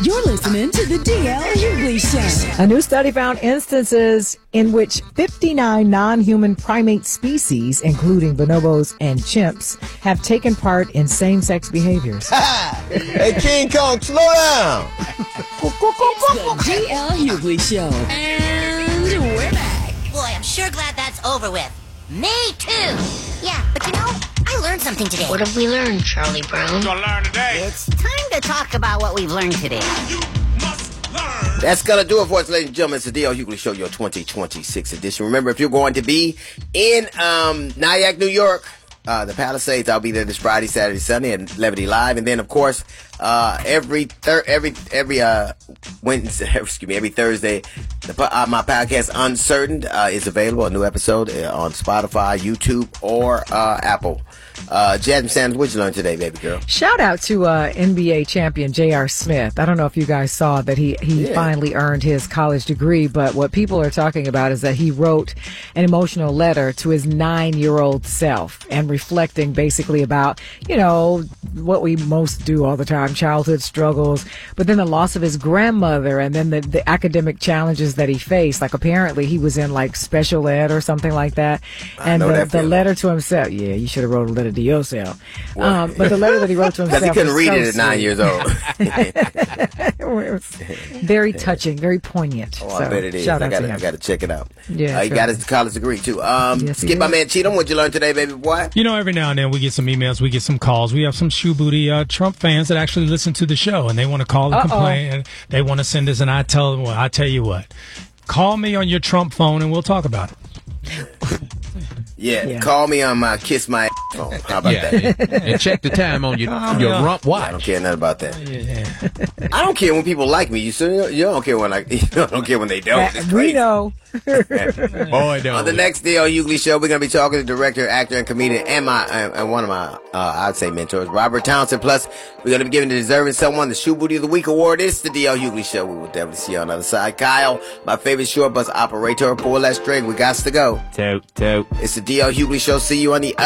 You're listening to the DL Hughley Show. A new study found instances in which 59 non-human primate species, including bonobos and chimps, have taken part in same-sex behaviors. Hey, King Kong, slow down. It's the DL Hughley Show. And we're back. Boy, I'm sure glad that's over with. Me too. Yeah, but you know, I learned something today. What have we learned, Charlie Brown? Gonna learn today. It's time to talk about what we've learned today. You must learn. That's going to do it for us, ladies and gentlemen. It's the DL Hughley Show, your 2026 edition. Remember, if you're going to be in Nyack, New York, the Palisades, I'll be there this Friday, Saturday, Sunday at Levity Live. And then, of course, every Thursday, my podcast Uncertain is available. A new episode on Spotify, YouTube, or Apple. Jasmine Sanders, what'd you learn today, baby girl? Shout out to NBA champion J.R. Smith. I don't know if you guys saw that he finally earned his college degree, but what people are talking about is that he wrote an emotional letter to his 9-year-old self and reflecting basically about, you know, what we most do all the time, childhood struggles, but then the loss of his grandmother and then the academic challenges that he faced. Like apparently he was in like special ed or something like that. And the letter to himself, yeah, you should have wrote a letter to yourself. But the letter that he wrote to himself, because he couldn't read it at 9 years old. It was very touching, very poignant. Oh, I bet it is. I got to check it out. Yeah, he got his college degree too. Skip my man Cheatham. What'd you learn today, baby boy? You know, every now and then we get some emails, we get some calls. We have some shoe booty Trump fans that actually listen to the show, and they want to call and complain. And they want to send us, and I tell them, well, I tell you what, call me on your Trump phone, and we'll talk about it. Yeah, call me on my kiss my phone. How about that? And check the time on your rump watch. I don't care nothing about that. Yeah. I don't care when people like me. You don't care when you don't care when they don't. It's crazy. We know. Boy, don't. On the next DL Hughley Show, we're going to be talking to director, actor, and comedian, and one of my, I'd say mentors, Robert Townsend. Plus, we're going to be giving the deserving someone the Shoe Booty of the Week award. It's the DL Hughley Show. We will definitely see you on the other side. Kyle, my favorite short bus operator, pull that string. We got to go. Toot, toot. It's the DL Hughley Show. See you on the